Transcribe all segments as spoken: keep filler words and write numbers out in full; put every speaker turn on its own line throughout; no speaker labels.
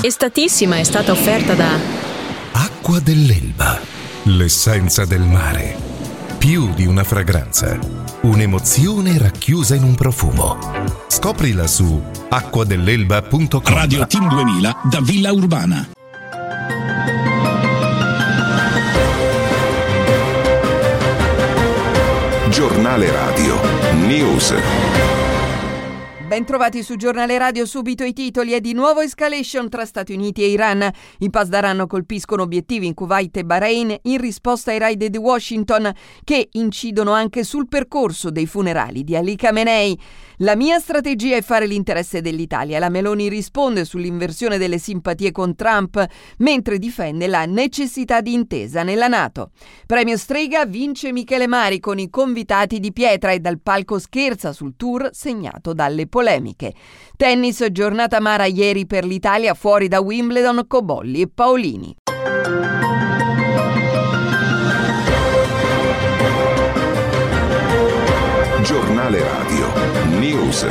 Estatissima è stata offerta da
Acqua dell'Elba, l'essenza del mare. Più di una fragranza, un'emozione racchiusa in un profumo. Scoprila su acqua dell'elba punto com.
Radio Team duemila da Villa Urbana.
Giornale Radio News.
Ben trovati su Giornale Radio, subito i titoli. È di nuovo escalation tra Stati Uniti e Iran. I Pasdaran colpiscono obiettivi in Kuwait e Bahrain in risposta ai raid di Washington che incidono anche sul percorso dei funerali di Ali Khamenei. La mia strategia è fare l'interesse dell'Italia. La Meloni risponde sull'inversione delle simpatie con Trump mentre difende la necessità di intesa nella NATO. Premio Strega vince Michele Mari con i convitati di pietra e dal palco scherza sul tour segnato dalle polemiche. Tennis, giornata amara ieri per l'Italia, fuori da Wimbledon Cobolli e Paolini.
Giornale Radio News.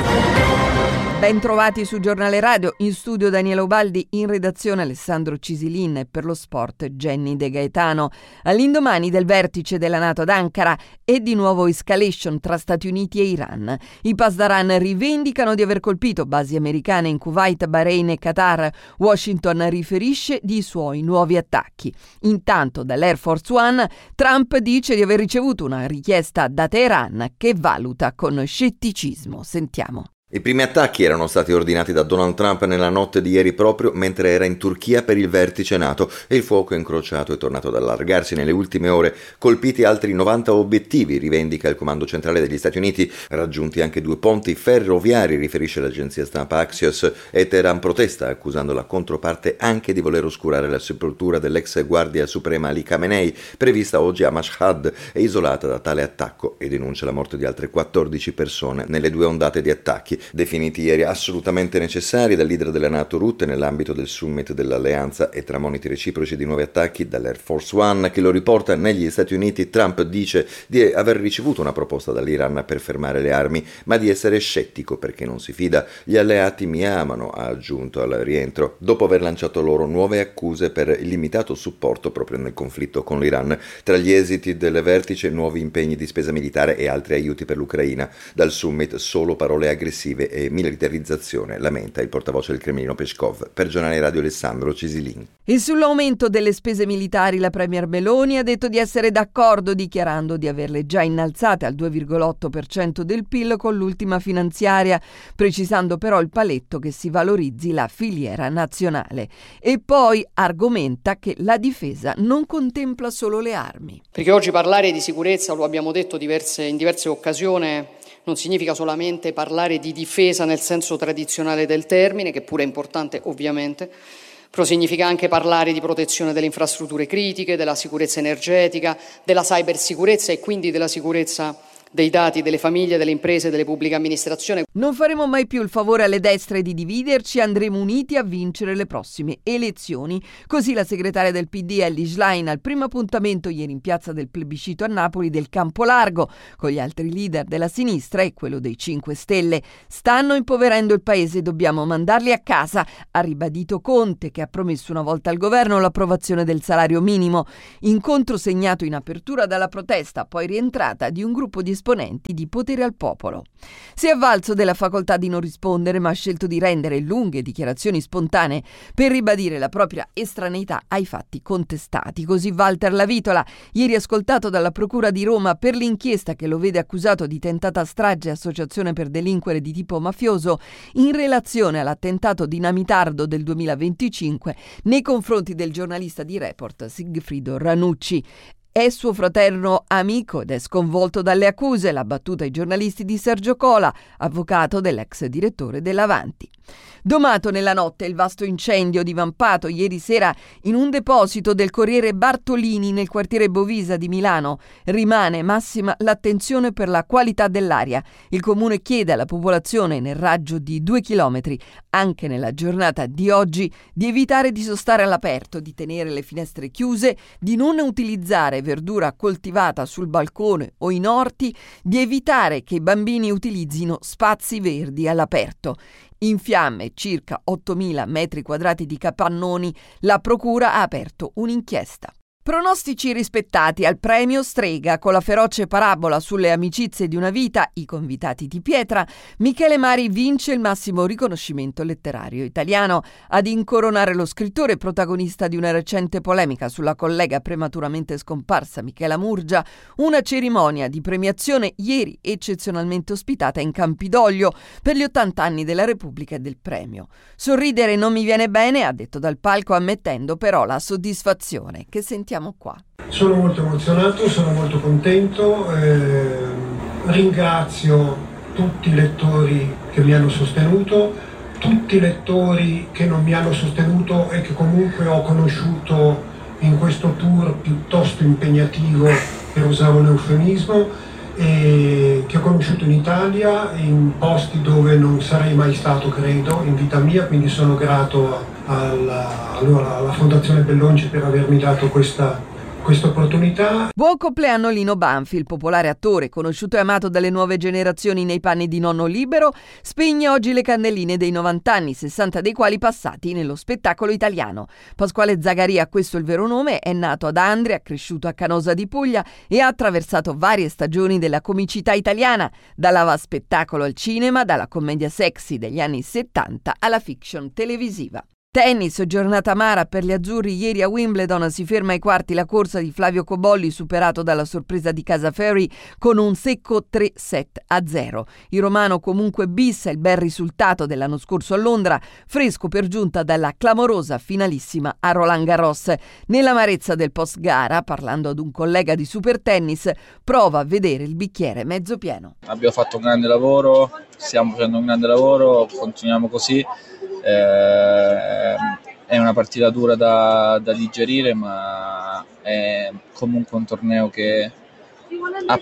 Ben trovati su Giornale Radio, in studio Daniele Ubaldi, in redazione Alessandro Cisilin e per lo sport Jenny De Gaetano. All'indomani del vertice della NATO ad Ankara è di nuovo escalation tra Stati Uniti e Iran. I Pasdaran rivendicano di aver colpito basi americane in Kuwait, Bahrain e Qatar. Washington riferisce di suoi nuovi attacchi. Intanto dall'Air Force One Trump dice di aver ricevuto una richiesta da Teheran che valuta con scetticismo. Sentiamo.
I primi attacchi erano stati ordinati da Donald Trump nella notte di ieri proprio mentre era in Turchia per il vertice NATO e il fuoco incrociato è tornato ad allargarsi nelle ultime ore. Colpiti altri novanta obiettivi, rivendica il comando centrale degli Stati Uniti, raggiunti anche due ponti ferroviari, riferisce l'agenzia stampa Axios, e Teheran protesta accusando la controparte anche di voler oscurare la sepoltura dell'ex guardia suprema Ali Khamenei, prevista oggi a Mashhad e isolata da tale attacco, e denuncia la morte di altre quattordici persone nelle due ondate di attacchi, definiti ieri assolutamente necessari dal leader della NATO Rutte nell'ambito del summit dell'alleanza e tra moniti reciproci di nuovi attacchi dall'Air Force One che lo riporta negli Stati Uniti. Trump dice di aver ricevuto una proposta dall'Iran per fermare le armi, ma di essere scettico perché non si fida. Gli alleati mi amano, ha aggiunto al rientro, dopo aver lanciato loro nuove accuse per il limitato supporto proprio nel conflitto con l'Iran. Tra gli esiti del vertice, nuovi impegni di spesa militare e altri aiuti per l'Ucraina. Dal summit solo parole aggressive e militarizzazione, lamenta il portavoce del Cremlino Peskov. Per Giornale Radio Alessandro Cisilin.
E sull'aumento delle spese militari la premier Meloni ha detto di essere d'accordo, dichiarando di averle già innalzate al due virgola otto per cento del P I L con l'ultima finanziaria, precisando però il paletto che si valorizzi la filiera nazionale. E poi argomenta che la difesa non contempla solo le armi.
Perché oggi parlare di sicurezza, lo abbiamo detto diverse, in diverse occasioni, non significa solamente parlare di difesa nel senso tradizionale del termine, che pure è importante ovviamente, però significa anche parlare di protezione delle infrastrutture critiche, della sicurezza energetica, della cybersicurezza e quindi della sicurezza dei dati delle famiglie, delle imprese, delle pubbliche amministrazioni.
Non faremo mai più il favore alle destre di dividerci, andremo uniti a vincere le prossime elezioni. Così la segretaria del P D Elly Schlein al primo appuntamento ieri in piazza del plebiscito a Napoli del Campo Largo con gli altri leader della sinistra e quello dei cinque Stelle. Stanno impoverendo il paese, dobbiamo mandarli a casa, ha ribadito Conte, che ha promesso una volta al governo l'approvazione del salario minimo. Incontro segnato in apertura dalla protesta, poi rientrata di un gruppo di esponenti di Potere al Popolo. Si è avvalso della facoltà di non rispondere, ma ha scelto di rendere lunghe dichiarazioni spontanee per ribadire la propria estraneità ai fatti contestati. Così Walter Lavitola, ieri ascoltato dalla Procura di Roma per l'inchiesta che lo vede accusato di tentata strage e associazione per delinquere di tipo mafioso in relazione all'attentato dinamitardo del duemilaventicinque nei confronti del giornalista di Report Sigfrido Ranucci. È suo fraterno amico ed è sconvolto dalle accuse, l'ha battuta ai giornalisti di Sergio Cola, avvocato dell'ex direttore dell'Avanti. Domato nella notte il vasto incendio divampato ieri sera in un deposito del Corriere Bartolini nel quartiere Bovisa di Milano. Rimane massima l'attenzione per la qualità dell'aria. Il comune chiede alla popolazione nel raggio di due chilometri, anche nella giornata di oggi, di evitare di sostare all'aperto, di tenere le finestre chiuse, di non utilizzare verdura coltivata sul balcone o in orti, di evitare che i bambini utilizzino spazi verdi all'aperto. In fiamme circa ottomila metri quadrati di capannoni, la procura ha aperto un'inchiesta. Pronostici rispettati al premio Strega con la feroce parabola sulle amicizie di una vita, I convitati di pietra. Michele Mari vince il massimo riconoscimento letterario italiano. Ad incoronare lo scrittore protagonista di una recente polemica sulla collega prematuramente scomparsa Michela Murgia, una cerimonia di premiazione ieri eccezionalmente ospitata in Campidoglio per gli ottanta anni della Repubblica e del premio. Sorridere non mi viene bene, ha detto dal palco, ammettendo però la soddisfazione che sentiamo qua.
Sono molto emozionato, sono molto contento, eh, ringrazio tutti i lettori che mi hanno sostenuto, tutti i lettori che non mi hanno sostenuto e che comunque ho conosciuto in questo tour piuttosto impegnativo, per usare un eufemismo, e che ho conosciuto in Italia, in posti dove non sarei mai stato, credo, in vita mia, quindi sono grato alla, allora, alla Fondazione Bellonci per avermi dato questa questa opportunità.
Buon compleanno Lino Banfi, il popolare attore, conosciuto e amato dalle nuove generazioni nei panni di nonno Libero, spegne oggi le candeline dei novanta anni, sessanta dei quali passati nello spettacolo italiano. Pasquale Zagaria, questo è il vero nome, è nato ad Andria, cresciuto a Canosa di Puglia e ha attraversato varie stagioni della comicità italiana, dall'ava spettacolo al cinema, dalla commedia sexy degli anni settanta alla fiction televisiva. Tennis, giornata amara per gli azzurri. Ieri a Wimbledon si ferma ai quarti la corsa di Flavio Cobolli, superato dalla sorpresa di casa Ferry con un secco tre set a zero. Il romano comunque bis il bel risultato dell'anno scorso a Londra, fresco per giunta dalla clamorosa finalissima a Roland Garros. Nell'amarezza del post gara, parlando ad un collega di Super Tennis, prova a vedere il bicchiere mezzo pieno.
Abbiamo fatto un grande lavoro, stiamo facendo un grande lavoro, continuiamo così. Eh, è una partita dura da, da digerire, ma è comunque un torneo che ha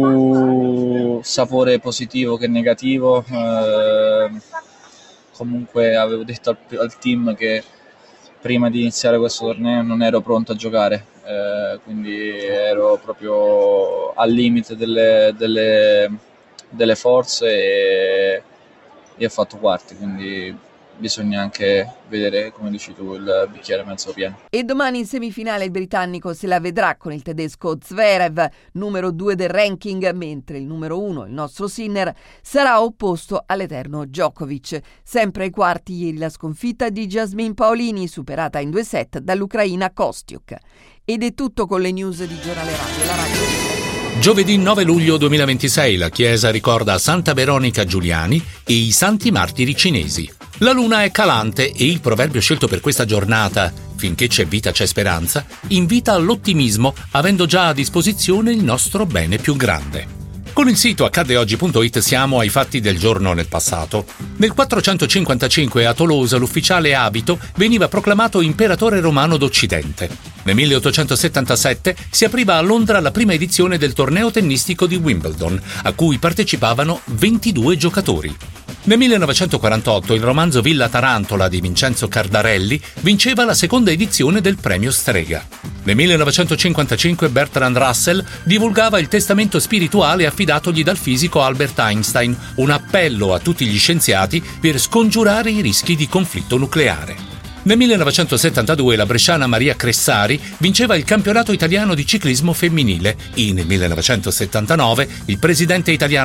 più sapore positivo che negativo. Eh, comunque avevo detto al, al team che prima di iniziare questo torneo non ero pronto a giocare, eh, quindi ero proprio al limite delle, delle, delle forze e, e ho fatto quarti, quindi bisogna anche vedere, come dici tu, il bicchiere mezzo pieno.
E domani in semifinale il britannico se la vedrà con il tedesco Zverev, numero due del ranking, mentre il numero uno, il nostro Sinner, sarà opposto all'eterno Djokovic. Sempre ai quarti ieri la sconfitta di Jasmine Paolini, superata in due set dall'ucraina Kostyuk. Ed è tutto con le news di Giornale Radio, la radio.
Giovedì nove luglio duemilaventisei la Chiesa ricorda Santa Veronica Giuliani e i Santi Martiri cinesi. La luna è calante e il proverbio scelto per questa giornata, finché c'è vita c'è speranza, invita all'ottimismo, avendo già a disposizione il nostro bene più grande. Con il sito accadde oggi punto it siamo ai fatti del giorno nel passato. Nel quattrocentocinquantacinque a Tolosa l'ufficiale Abito veniva proclamato imperatore romano d'Occidente. Nel milleottocentosettantasette si apriva a Londra la prima edizione del torneo tennistico di Wimbledon, a cui partecipavano ventidue giocatori. Nel millenovecentoquarantotto il romanzo Villa Tarantola di Vincenzo Cardarelli vinceva la seconda edizione del premio Strega. Nel millenovecentocinquantacinque Bertrand Russell divulgava il testamento spirituale affidatogli dal fisico Albert Einstein, un appello a tutti gli scienziati per scongiurare i rischi di conflitto nucleare. Nel millenovecentosettantadue la bresciana Maria Cressari vinceva il campionato italiano di ciclismo femminile e nel millenovecentosettantanove il presidente italiano